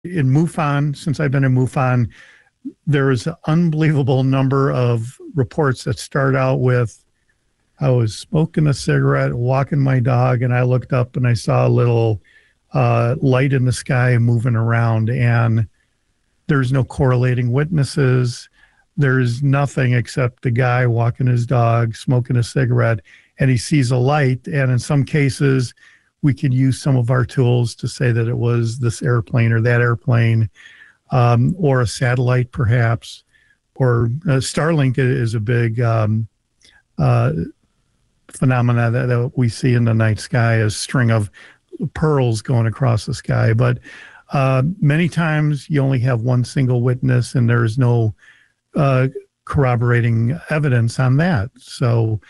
in MUFON, since I've been in MUFON, there is an unbelievable number of reports that start out with, I was smoking a cigarette, walking my dog, and I looked up and I saw a little light in the sky moving around, and there's no correlating witnesses. There's nothing except the guy walking his dog, smoking a cigarette, and he sees a light. And in some cases, we could use some of our tools to say that it was this airplane or that airplane, or a satellite perhaps, or Starlink is a big phenomena that we see in the night sky, a string of pearls going across the sky. But many times you only have one single witness and there's no corroborating evidence on that. So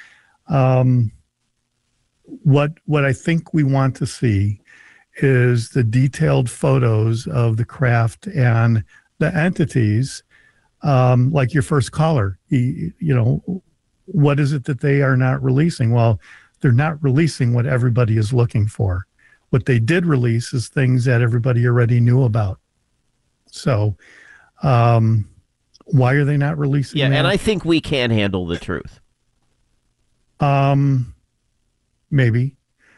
what I think we want to see is the detailed photos of the craft and the entities, like your first caller. What is it that they are not releasing? Well, they're not releasing what everybody is looking for. What they did release is things that everybody already knew about. So why are they not releasing that? And I think we can handle the truth. Maybe.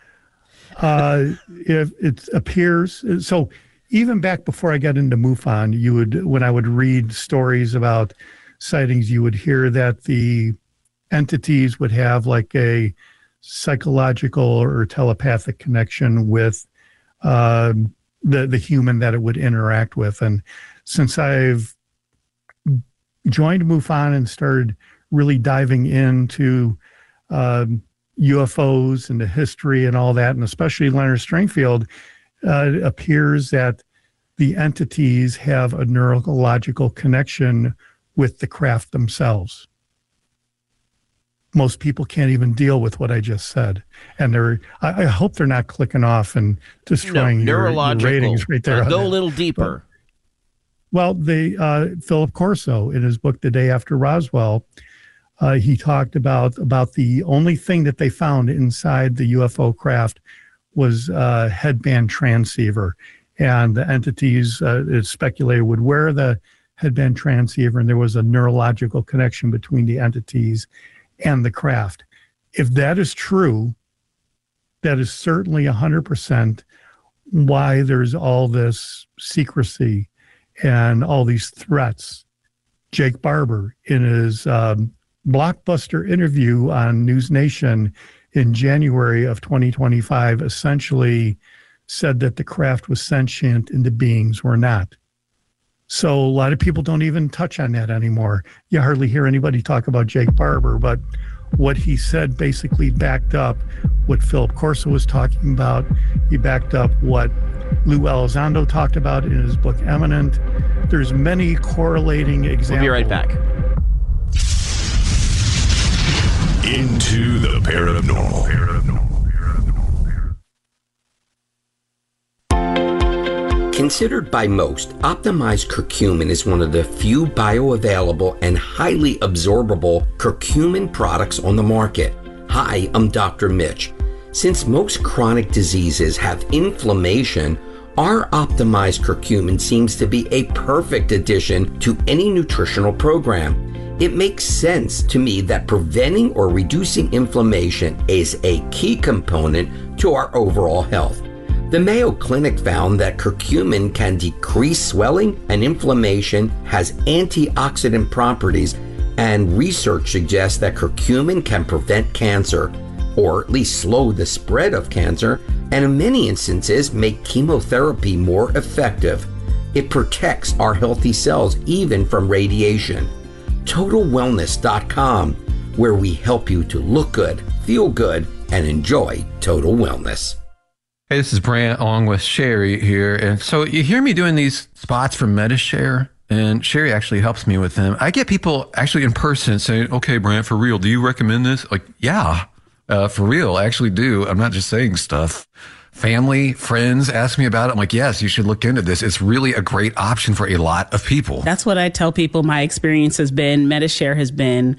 If it appears, so even back before I got into MUFON, when I would read stories about sightings, you would hear that the entities would have like a psychological or telepathic connection with the human that it would interact with. And since I've joined MUFON and started really diving into UFOs and the history and all that, and especially Leonard Stringfield, it appears that the entities have a neurological connection with the craft themselves. Most people can't even deal with what I just said. And I hope they're not clicking off and destroying your ratings right there. Go a little deeper. Philip Corso, in his book, The Day After Roswell, he talked about the only thing that they found inside the UFO craft was a headband transceiver. And the entities, it's speculated, would wear the headband transceiver, and there was a neurological connection between the entities and the craft. If that is true, that is certainly 100% why there's all this secrecy and all these threats. Jake Barber, in his blockbuster interview on News Nation in January of 2025, essentially said that the craft was sentient and the beings were not. So a lot of people don't even touch on that anymore. You hardly hear anybody talk about Jake Barber, but what he said basically backed up what Philip Corso was talking about. He backed up what Lou Elizondo talked about in his book Eminent. There's many correlating examples. We'll be right back. Into the Paranormal. Considered by most, optimized curcumin is one of the few bioavailable and highly absorbable curcumin products on the market. Hi, I'm Dr. Mitch. Since most chronic diseases have inflammation, our optimized curcumin seems to be a perfect addition to any nutritional program. It makes sense to me that preventing or reducing inflammation is a key component to our overall health. The Mayo Clinic found that curcumin can decrease swelling and inflammation, has antioxidant properties, and research suggests that curcumin can prevent cancer, or at least slow the spread of cancer, and in many instances make chemotherapy more effective. It protects our healthy cells even from radiation. TotalWellness.com, where we help you to look good, feel good, and enjoy total wellness. Hey, this is Brant along with Sherry here. And so you hear me doing these spots for Medi-Share, and Sherry actually helps me with them. I get people actually in person saying, okay, Brant, for real, do you recommend this? Like, yeah, for real, I actually do. I'm not just saying stuff. Family, friends ask me about it. I'm like, yes, you should look into this. It's really a great option for a lot of people. That's what I tell people my experience has been. Medi-Share has been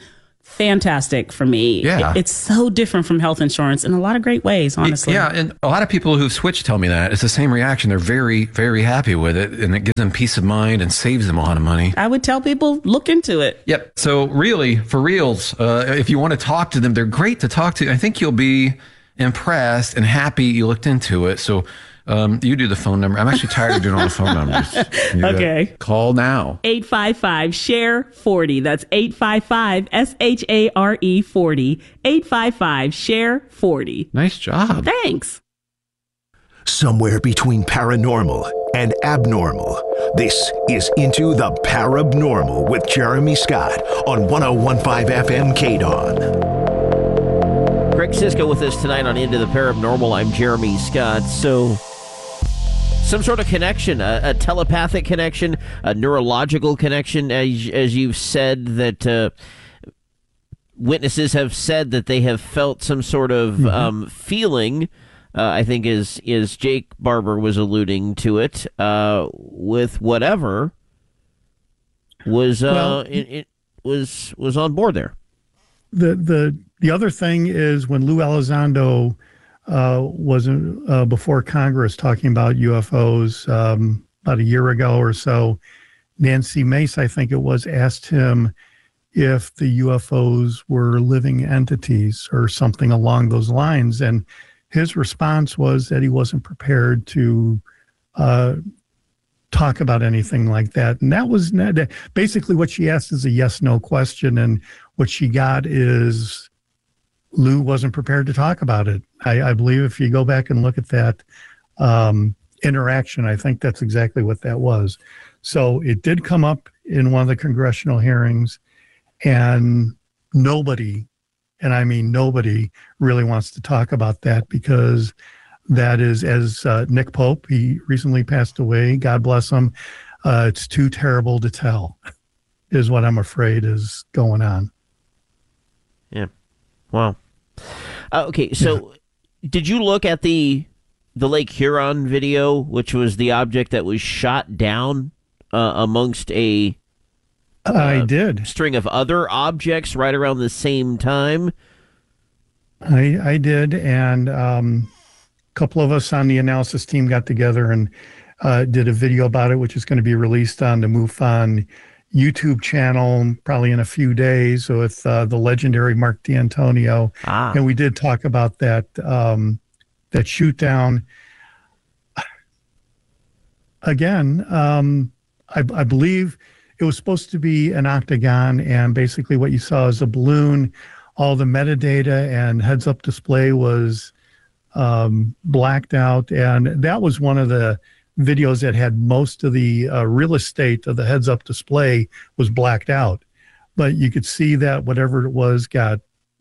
fantastic for me. Yeah. It's so different from health insurance in a lot of great ways, honestly. Yeah, and a lot of people who've switched tell me that. It's the same reaction. They're very, very happy with it, and it gives them peace of mind and saves them a lot of money. I would tell people, look into it. Yep. So really, for reals, if you want to talk to them, they're great to talk to. I think you'll be impressed and happy you looked into it. So you do the phone number. I'm actually tired of doing all the phone numbers. Okay. Call now. 855-SHARE-40. That's 855-SHARE 40. 855-SHARE-40. Nice job. Thanks. Somewhere between paranormal and abnormal, this is Into the Parabnormal with Jeremy Scott on 101.5 FM KDON. Greg Sisko with us tonight on Into the Paranormal. I'm Jeremy Scott. So, some sort of connection, a telepathic connection, a neurological connection, as you've said, that witnesses have said that they have felt some sort of feeling. I think is Jake Barber was alluding to it with whatever was it was on board there. The other thing is when Lou Elizondo was before Congress talking about UFOs about a year ago or so, Nancy Mace, I think it was, asked him if the UFOs were living entities or something along those lines. And his response was that he wasn't prepared to talk about anything like that. And that was basically what she asked is a yes/no question. And what she got is Lou wasn't prepared to talk about it. I believe if you go back and look at that interaction, I think that's exactly what that was. So it did come up in one of the congressional hearings, and nobody, and I mean nobody, really wants to talk about that because that is, as Nick Pope, he recently passed away, God bless him, it's too terrible to tell, is what I'm afraid is going on. Yeah. Wow. Okay, so did you look at the Lake Huron video, which was the object that was shot down amongst a I did. string of other objects right around the same time? I did, and a couple of us on the analysis team got together and did a video about it, which is going to be released on the MUFON YouTube channel probably in a few days with the legendary Mark D'Antonio. And we did talk about that shoot down. Again, I believe it was supposed to be an octagon, and basically what you saw is a balloon. All the metadata and heads-up display was blacked out, and that was one of the videos that had most of the real estate of the heads-up display was blacked out. But you could see that whatever it was got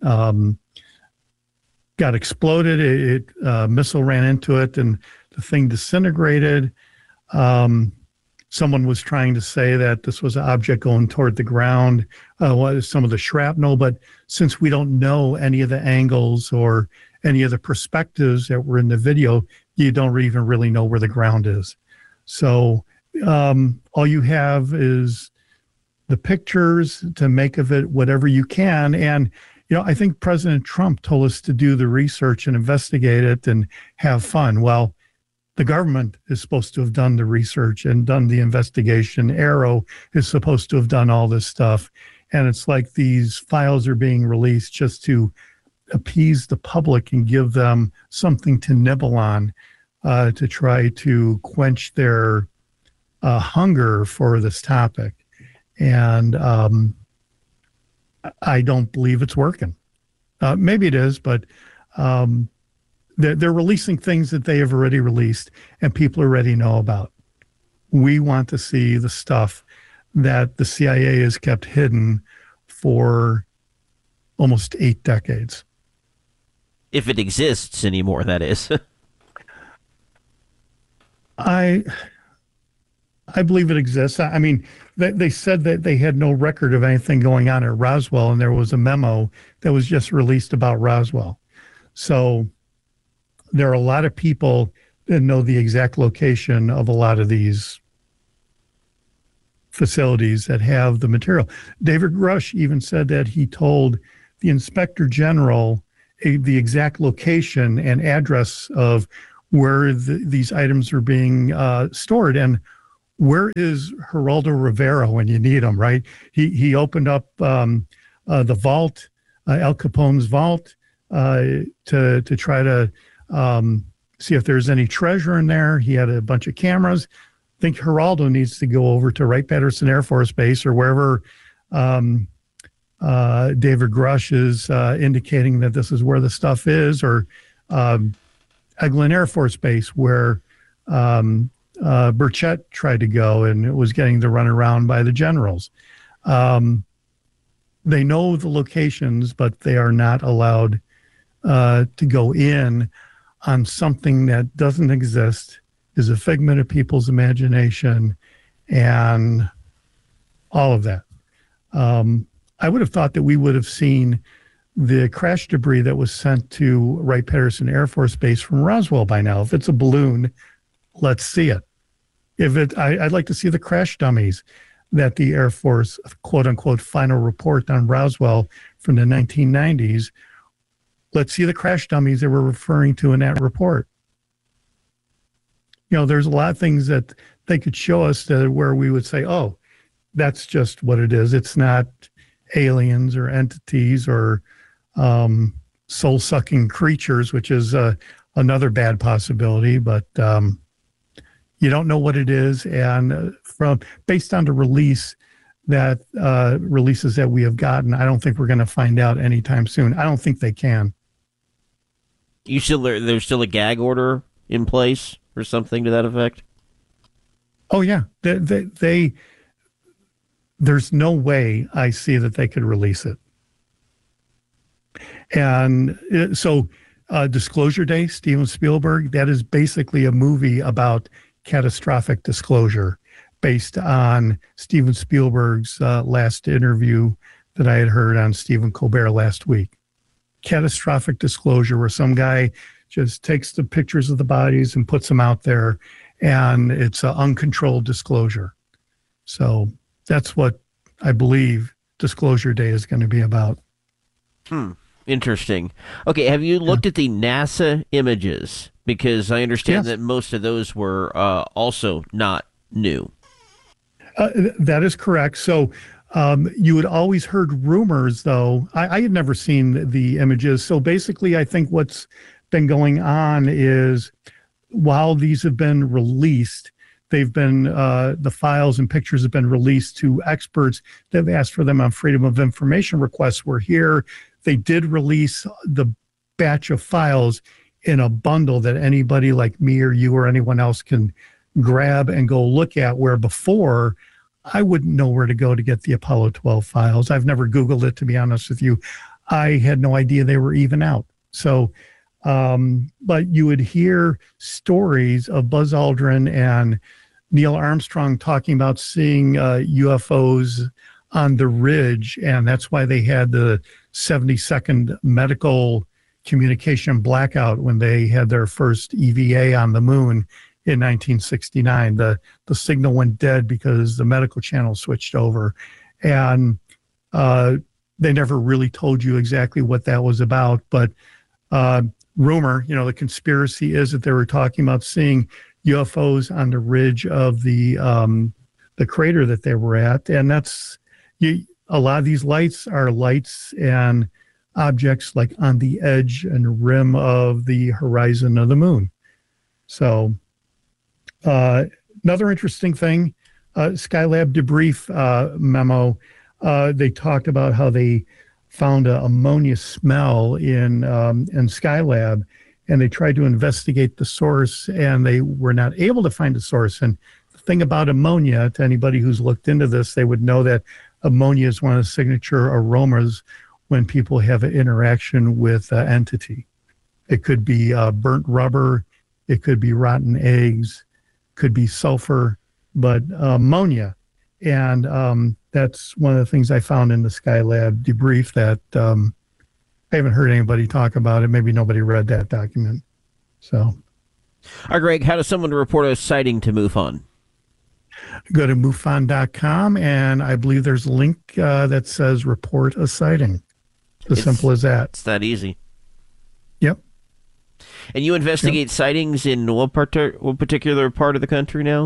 exploded. It missile ran into it, and the thing disintegrated. Someone was trying to say that this was an object going toward the ground, some of the shrapnel, but since we don't know any of the angles or any of the perspectives that were in the video, you don't even really know where the ground is. So all you have is the pictures to make of it whatever you can. And, you know, I think President Trump told us to do the research and investigate it and have fun. Well, the government is supposed to have done the research and done the investigation. Arrow is supposed to have done all this stuff. And it's like these files are being released just to appease the public and give them something to nibble on to try to quench their hunger for this topic. And I don't believe it's working. Maybe it is, but they're releasing things that they have already released and people already know about. We want to see the stuff that the CIA has kept hidden for almost 8 decades. If it exists anymore, that is. I believe it exists. I mean, they said that they had no record of anything going on at Roswell, and there was a memo that was just released about Roswell. So there are a lot of people that know the exact location of a lot of these facilities that have the material. David Grush even said that he told the inspector general the exact location and address of where these items are being stored. And where is Geraldo Rivera when you need him, right? He opened up the vault, Al Capone's vault, to try to see if there's any treasure in there. He had a bunch of cameras. I think Geraldo needs to go over to Wright-Patterson Air Force Base or wherever David Grush is indicating that this is where the stuff is, or Eglin Air Force Base where Burchett tried to go and it was getting to run around by the generals. They know the locations, but they are not allowed to go in on something that doesn't exist, is a figment of people's imagination, and all of that. I would have thought that we would have seen the crash debris that was sent to Wright-Patterson Air Force Base from Roswell by now. If it's a balloon, let's see it. I'd like to see the crash dummies that the Air Force, quote unquote, final report on Roswell from the 1990s. Let's see the crash dummies they were referring to in that report. You know, there's a lot of things that they could show us where we would say, oh, that's just what it is. It's not aliens or entities or soul-sucking creatures, which is another bad possibility. But you don't know what it is, and based on the releases that we have gotten, I don't think we're going to find out anytime soon. I don't think they can. There's still a gag order in place or something to that effect? Oh yeah, there's no way I see that they could release it. And so Disclosure Day, Steven Spielberg, that is basically a movie about catastrophic disclosure based on Steven Spielberg's last interview that I had heard on Stephen Colbert last week. Catastrophic disclosure, where some guy just takes the pictures of the bodies and puts them out there, and it's an uncontrolled disclosure. So that's what I believe Disclosure Day is going to be about. Interesting. Okay, have you looked at the NASA images? Because I understand that most of those were also not new. That is correct. So you had always heard rumors, though. I had never seen the images. So basically, I think what's been going on is while these have been released, they've been the files and pictures have been released to experts that have asked for them on Freedom of Information requests. We're here. They did release the batch of files in a bundle that anybody like me or you or anyone else can grab and go look at, where before I wouldn't know where to go to get the Apollo 12 files. I've never Googled it, to be honest with you. I had no idea they were even out. So, but you would hear stories of Buzz Aldrin and Neil Armstrong talking about seeing UFOs on the ridge, and that's why they had the 70-second medical communication blackout when they had their first EVA on the moon in 1969. The signal went dead because the medical channel switched over, and they never really told you exactly what that was about. But rumor, the conspiracy is that they were talking about seeing UFOs on the ridge of the crater that they were at, and that's a lot of these lights are lights and objects like on the edge and rim of the horizon of the moon. So another interesting thing, Skylab debrief memo, they talked about how they found an ammonia smell in Skylab, and they tried to investigate the source, and they were not able to find a source. And the thing about ammonia, to anybody who's looked into this, they would know that ammonia is one of the signature aromas when people have an interaction with an entity. It could be burnt rubber, it could be rotten eggs, could be sulfur, but ammonia. And that's one of the things I found in the Skylab debrief that I haven't heard anybody talk about it. Maybe nobody read that document. So, Greg, how does someone report a sighting to MUFON? Go to MUFON.com, and I believe there's a link that says report a sighting. It's simple as that. It's that easy. Yep. And you investigate sightings in what particular part of the country now?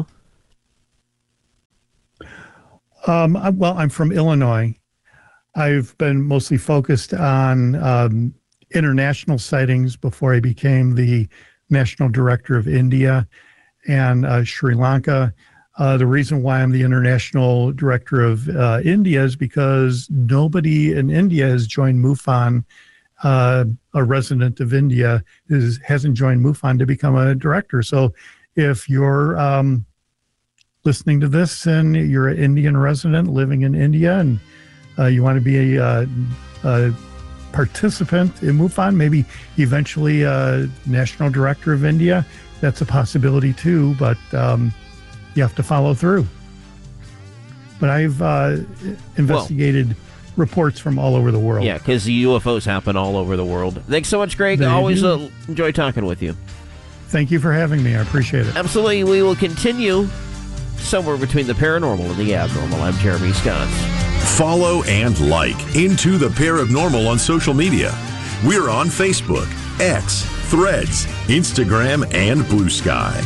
I'm from Illinois. I've been mostly focused on international sightings before I became the National Director of India and Sri Lanka. The reason why I'm the International Director of India is because nobody in India has joined MUFON. A resident of India hasn't joined MUFON to become a director. So if you're listening to this and you're an Indian resident living in India and you want to be a participant in MUFON, maybe eventually National Director of India, that's a possibility too, but you have to follow through. But I've investigated reports from all over the world. Yeah, because UFOs happen all over the world. Thanks so much, Greg. Always enjoy talking with you. Thank you for having me. I appreciate it. Absolutely. We will continue somewhere between the paranormal and the abnormal. I'm Jeremy Scott. Follow and like Into the Paranormal on social media. We're on Facebook, X, Threads, Instagram, and Blue Sky.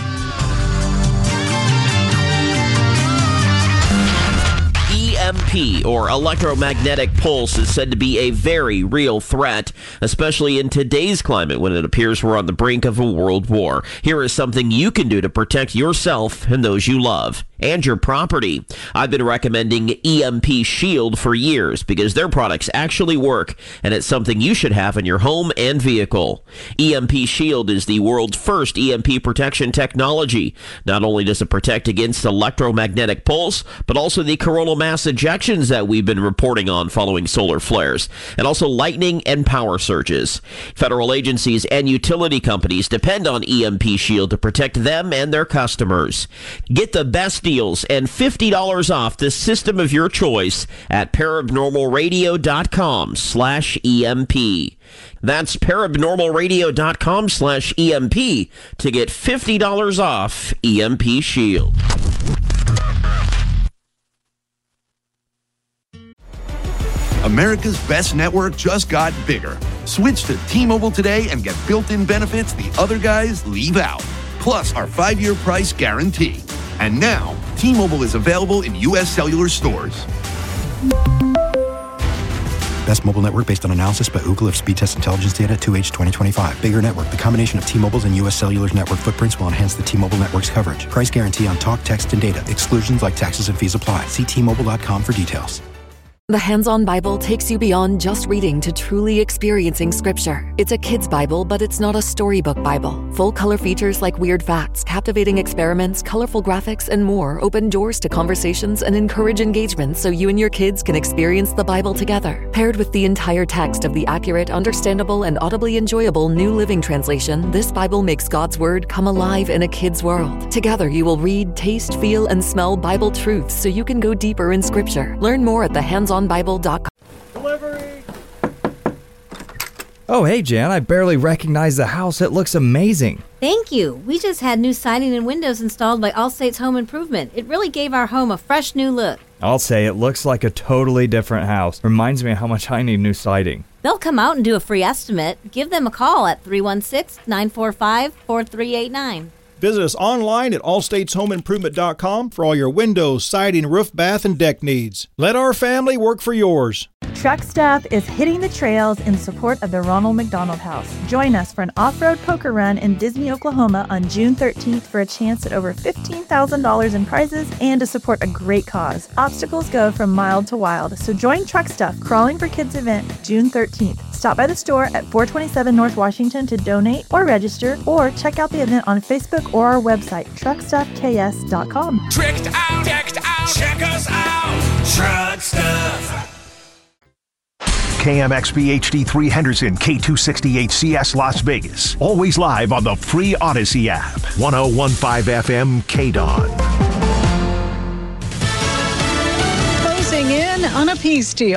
EMP, or electromagnetic pulse, is said to be a very real threat, especially in today's climate when it appears we're on the brink of a world war. Here is something you can do to protect yourself and those you love. And your property. I've been recommending EMP Shield for years because their products actually work, and it's something you should have in your home and vehicle. EMP Shield is the world's first EMP protection technology. Not only does it protect against electromagnetic pulse, but also the coronal mass ejections that we've been reporting on following solar flares, and also lightning and power surges. Federal agencies and utility companies depend on EMP Shield to protect them and their customers. Get the best deals and $50 off the system of your choice at paranormalradio.com/EMP. That's paranormalradio.com/EMP to get $50 off EMP Shield. America's best network just got bigger. Switch to T-Mobile today and get built-in benefits the other guys leave out. Plus our 5-year price guarantee. And now, T-Mobile is available in U.S. cellular stores. Best mobile network based on analysis by Ookla of speed test intelligence data 2H 2025. Bigger network. The combination of T-Mobile's and U.S. Cellular's network footprints will enhance the T-Mobile network's coverage. Price guarantee on talk, text, and data. Exclusions like taxes and fees apply. See T-Mobile.com for details. The Hands-On Bible takes you beyond just reading to truly experiencing Scripture. It's a kid's Bible, but it's not a storybook Bible. Full color features like weird facts, captivating experiments, colorful graphics, and more open doors to conversations and encourage engagement so you and your kids can experience the Bible together. Paired with the entire text of the accurate, understandable, and audibly enjoyable New Living Translation, this Bible makes God's Word come alive in a kid's world. Together, you will read, taste, feel, and smell Bible truths so you can go deeper in Scripture. Learn more at thehandsonbible.com. Delivery! Oh, hey, Jan, I barely recognize the house. It looks amazing. Thank you. We just had new siding and windows installed by Allstate's Home Improvement. It really gave our home a fresh new look. I'll say it looks like a totally different house. Reminds me of how much I need new siding. They'll come out and do a free estimate. Give them a call at 316-945-4389. Visit us online at allstateshomeimprovement.com for all your windows, siding, roof, bath, and deck needs. Let our family work for yours. Truck Stop is hitting the trails in support of the Ronald McDonald House. Join us for an off-road poker run in Disney, Oklahoma on June 13th for a chance at over $15,000 in prizes and to support a great cause. Obstacles go from mild to wild, so join Truck Stuff Crawling for Kids event June 13th. Stop by the store at 427 North Washington to donate or register, or check out the event on Facebook or our website, truckstuffks.com. Tricked out, check us out, Truck Stuff. KMXB HD3 Henderson, K268CS Las Vegas. Always live on the free Odyssey app. 1015 FM KDON. Closing in on a peace deal.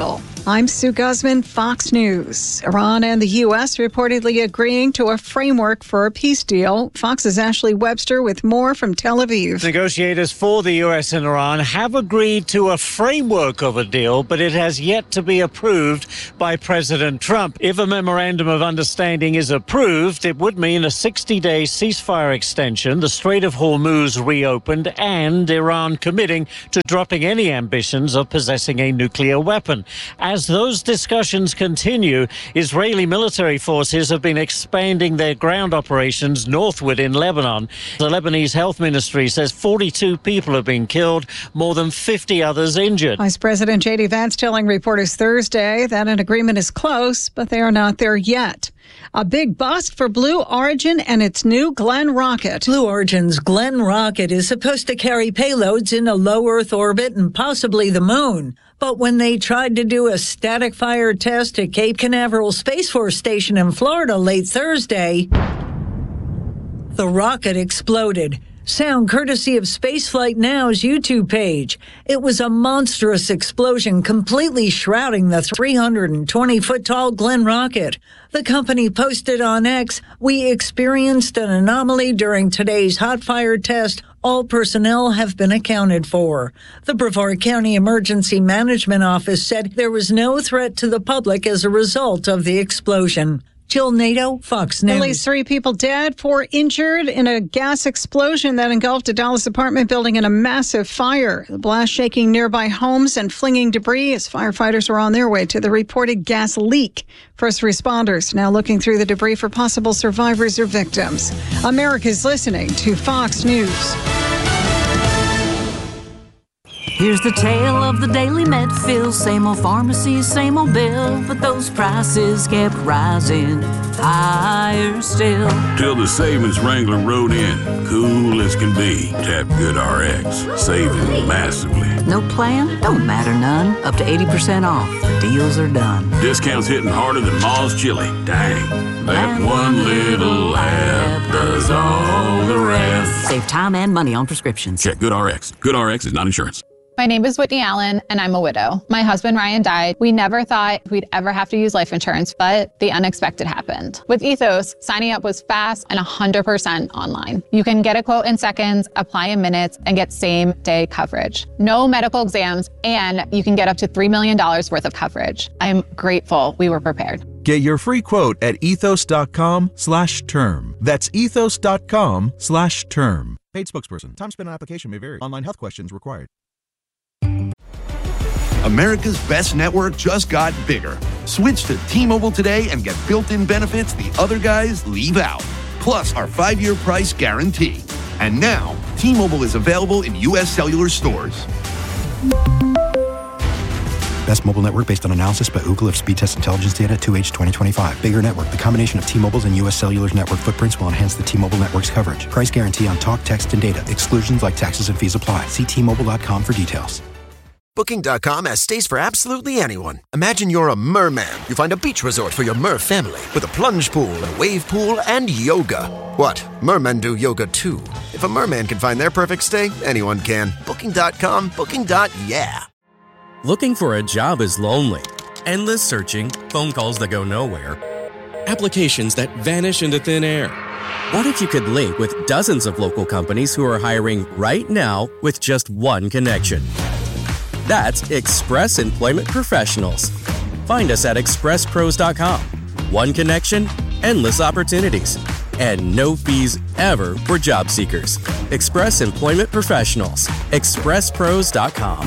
I'm Sue Guzman, Fox News. Iran and the U.S. reportedly agreeing to a framework for a peace deal. Fox's Ashley Webster with more from Tel Aviv. Negotiators for the U.S. and Iran have agreed to a framework of a deal, but it has yet to be approved by President Trump. If a memorandum of understanding is approved, it would mean a 60-day ceasefire extension, the Strait of Hormuz reopened, and Iran committing to dropping any ambitions of possessing a nuclear weapon. As those discussions continue, Israeli military forces have been expanding their ground operations northward in Lebanon. The Lebanese health ministry says 42 people have been killed, more than 50 others injured. Vice President J.D. Vance telling reporters Thursday that an agreement is close, but they are not there yet. A big bust for Blue Origin and its new Glenn rocket. Blue Origin's Glenn rocket is supposed to carry payloads in a low Earth orbit and possibly the moon. But when they tried to do a static fire test at Cape Canaveral Space Force Station in Florida late Thursday, the rocket exploded. Sound courtesy of Spaceflight Now's YouTube page. It was a monstrous explosion completely shrouding the 320-foot-tall Glenn rocket. The company posted on X, "We experienced an anomaly during today's hot fire test. All personnel have been accounted for." The Brevard County Emergency Management Office said there was no threat to the public as a result of the explosion. Jill Nato, Fox News. At least 3 people dead, 4 injured in a gas explosion that engulfed a Dallas apartment building in a massive fire. The blast shaking nearby homes and flinging debris as firefighters were on their way to the reported gas leak. First responders now looking through the debris for possible survivors or victims. America's listening to Fox News. Here's the tale of the daily Medfill. Same old pharmacies, same old bill, but those prices kept rising higher still. Till the savings Wrangler rode in, cool as can be. Tap GoodRx, saving massively. No plan? Don't matter none. Up to 80% off. The deals are done. Discounts hitting harder than Ma's chili. Dang, that one little app does all the rest. Save time and money on prescriptions. Check GoodRx. GoodRx is not insurance. My name is Whitney Allen, and I'm a widow. My husband, Ryan, died. We never thought we'd ever have to use life insurance, but the unexpected happened. With Ethos, signing up was fast and 100% online. You can get a quote in seconds, apply in minutes, and get same-day coverage. No medical exams, and you can get up to $3 million worth of coverage. I'm grateful we were prepared. Get your free quote at ethos.com/term. That's ethos.com/term. Paid spokesperson. Time spent on application may vary. Online health questions required. America's best network just got bigger. Switch to T-Mobile today and get built-in benefits the other guys leave out. Plus our 5-year price guarantee. And now, T-Mobile is available in U.S. cellular stores. Best mobile network based on analysis by Ookla of speed test intelligence data 2H 2025. Bigger network. The combination of T-Mobile's and U.S. Cellular's network footprints will enhance the T-Mobile network's coverage. Price guarantee on talk, text, and data. Exclusions like taxes and fees apply. See T-Mobile.com for details. Booking.com has stays for absolutely anyone. Imagine you're a merman. You find a beach resort for your mer family with a plunge pool, a wave pool, and yoga. What? Mermen do yoga too. If a merman can find their perfect stay, anyone can. Booking.com, booking.yeah. Looking for a job is lonely. Endless searching, phone calls that go nowhere, applications that vanish into thin air. What if you could link with dozens of local companies who are hiring right now with just one connection? That's Express Employment Professionals. Find us at expresspros.com. One connection, endless opportunities, and no fees ever for job seekers. Express Employment Professionals. expresspros.com.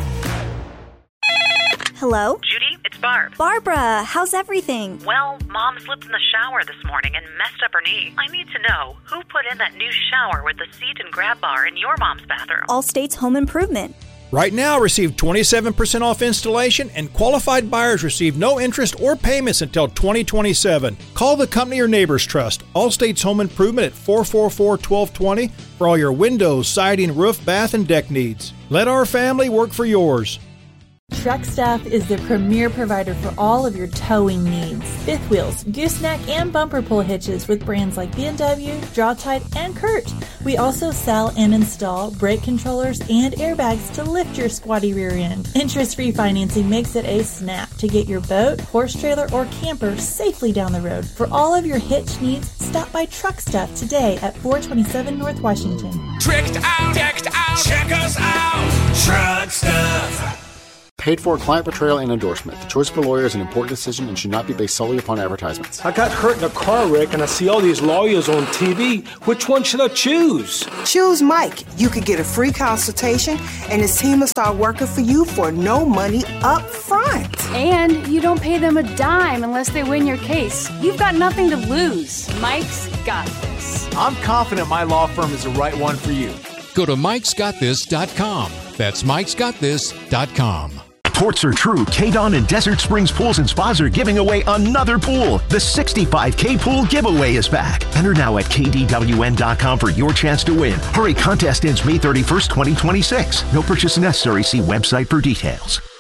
Hello? Judy, it's Barb. Barbara, how's everything? Well, Mom slipped in the shower this morning and messed up her knee. I need to know, who put in that new shower with the seat and grab bar in your mom's bathroom? Allstate's Home Improvement. Right now, receive 27% off installation, and qualified buyers receive no interest or payments until 2027. Call the company your neighbors trust. Allstate's Home Improvement at 444-1220 for all your windows, siding, roof, bath, and deck needs. Let our family work for yours. Truck Stuff is the premier provider for all of your towing needs. Fifth wheels, gooseneck, and bumper pull hitches with brands like B&W, Draw-Tide, and Kurt. We also sell and install brake controllers and airbags to lift your squatty rear end. Interest-free financing makes it a snap to get your boat, horse trailer, or camper safely down the road. For all of your hitch needs, stop by Truck Stuff today at 427 North Washington. Tricked out, decked out, check us out. Truck Stuff. Paid for client portrayal and endorsement. The choice of a lawyer is an important decision and should not be based solely upon advertisements. I got hurt in a car wreck and I see all these lawyers on TV. Which one should I choose? Choose Mike. You could get a free consultation and his team will start working for you for no money up front. And you don't pay them a dime unless they win your case. You've got nothing to lose. Mike's got this. I'm confident my law firm is the right one for you. Go to mikesgotthis.com. That's mikesgotthis.com. Reports are true. KDON and Desert Springs Pools and Spas are giving away another pool. The 65K Pool giveaway is back. Enter now at KDWN.com for your chance to win. Hurry, contest ends May 31st, 2026. No purchase necessary. See website for details.